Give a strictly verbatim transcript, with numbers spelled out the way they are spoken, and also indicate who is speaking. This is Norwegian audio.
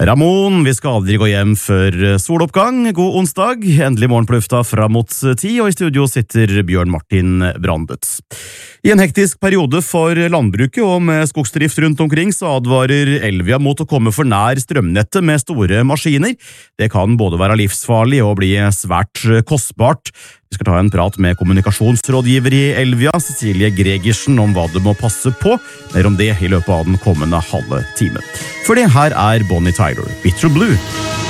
Speaker 1: Ramon, vi skal aldri gå hjem før soloppgang. God onsdag, endelig morgen på lufta fram mot ti, og i studio sitter Bjørn Martin Brandet. I en hektisk periode for landbruket og med skogsdrift rundt omkring, så advarer Elvia mot å komme for nær strømnettet med store maskiner. Det kan både være livsfarlig og bli svært kostbart. Vi skal ta en prat med kommunikasjonsrådgiver i Elvia, Cecilie Gregersen, om hva du må passe på. Mer om det i løpet av den kommende halve time. For det her er Bonnie Tyler, Bitter Blue.